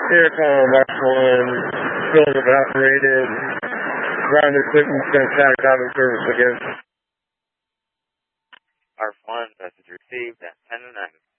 Air call Mark 1, building evaporated, ground equipment going to static out of service again. Mark 1, message received at 10 to 9.